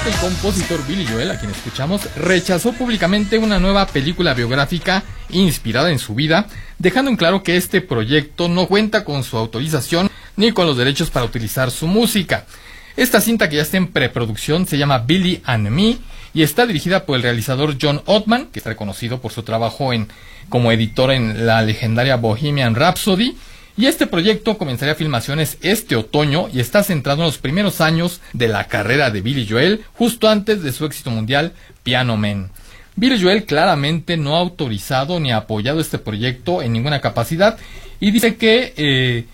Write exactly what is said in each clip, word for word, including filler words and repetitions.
cantante y compositor Billy Joel, a quien escuchamos, rechazó públicamente una nueva película biográfica inspirada en su vida, dejando en claro que este proyecto no cuenta con su autorización ni con los derechos para utilizar su música. Esta cinta, que ya está en preproducción, se llama Billy and Me y está dirigida por el realizador John Ottman, que está reconocido por su trabajo en como editor en la legendaria Bohemian Rhapsody. Y este proyecto comenzaría filmaciones este otoño y está centrado en los primeros años de la carrera de Billy Joel, justo antes de su éxito mundial Piano Man. Billy Joel claramente no ha autorizado ni ha apoyado este proyecto en ninguna capacidad y dice que eh,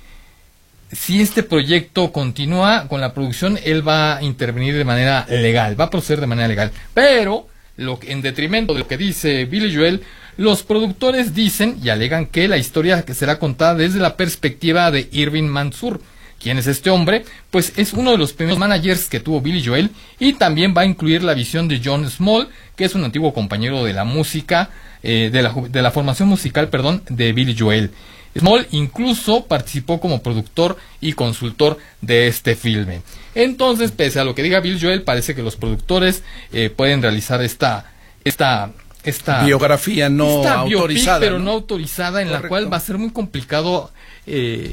si este proyecto continúa con la producción, él va a intervenir de manera legal, va a proceder de manera legal. Pero, lo que, en detrimento de lo que dice Billy Joel, los productores dicen y alegan que la historia que será contada desde la perspectiva de Irving Mansour. ¿Quién es este hombre? Pues es uno de los primeros managers que tuvo Billy Joel, y también va a incluir la visión de John Small, que es un antiguo compañero de la música, eh, de, la, de la formación musical, perdón, de Billy Joel. Small incluso participó como productor y consultor de este filme. Entonces, pese a lo que diga Billy Joel, parece que los productores eh, pueden realizar esta... esta Esta biografía no esta autorizada, biopic, pero ¿no? no autorizada, en Correcto. la cual va a ser muy complicado eh,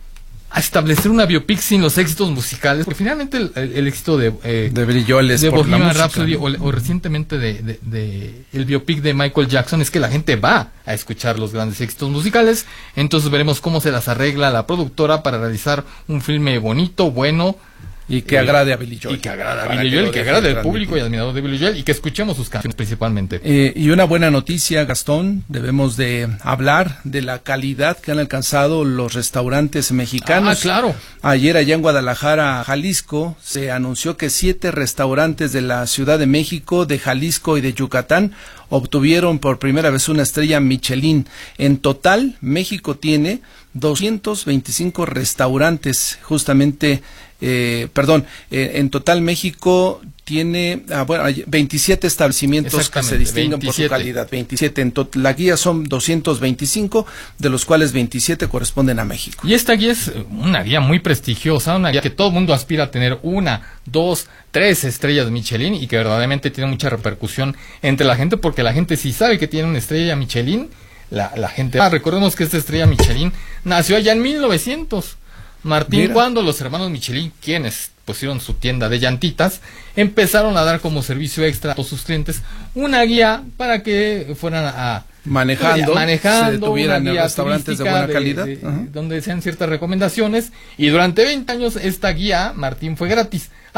establecer una biopic sin los éxitos musicales, porque finalmente el, el, el éxito de, eh, de Billy Joel es de por la Bohemian música, Rhapsody, ¿no? o, o recientemente de, de, de el biopic de Michael Jackson, es que la gente va a escuchar los grandes éxitos musicales. Entonces veremos cómo se las arregla la productora para realizar un filme bonito, bueno, y que eh, agrade a Billy Joel. y que agrade a Para Billy que Joel, lo y que deje agrade al transmitir. público y admirador de Billy Joel, y que escuchemos sus canciones principalmente. Eh, y una buena noticia, Gastón, debemos de hablar de la calidad que han alcanzado los restaurantes mexicanos. Ah, claro. Ayer allá en Guadalajara, Jalisco, se anunció que siete restaurantes de la Ciudad de México, de Jalisco y de Yucatán obtuvieron por primera vez una estrella Michelin. En total, México tiene doscientos veinticinco restaurantes, justamente, eh, perdón, eh, en total México tiene ah, bueno, hay veintisiete establecimientos que se distinguen veintisiete por su calidad, veintisiete. En la guía son doscientos veinticinco, de los cuales veintisiete corresponden a México. Y esta guía es una guía muy prestigiosa, una guía que todo el mundo aspira a tener una, dos, tres estrellas Michelin, y que verdaderamente tiene mucha repercusión entre la gente, porque la gente sí sabe que tiene una estrella Michelin, la, la gente... Ah, recordemos que esta estrella Michelin nació allá en mil novecientos. Martín, Mira. Cuando los hermanos Michelin, quienes pusieron su tienda de llantitas, empezaron a dar como servicio extra a todos sus clientes una guía para que fueran a manejando, manejando se detuvieran en restaurantes de buena de, calidad, de, de, donde sean ciertas recomendaciones, y durante veinte años esta guía, Martín, fue gratis.